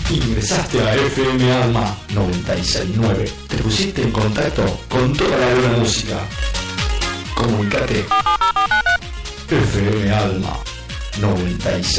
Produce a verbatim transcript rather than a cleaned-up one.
Ingresaste a F M Alma noventa y seis punto nueve. Te pusiste en contacto con toda la buena música. Comunicate. F M Alma noventa y seis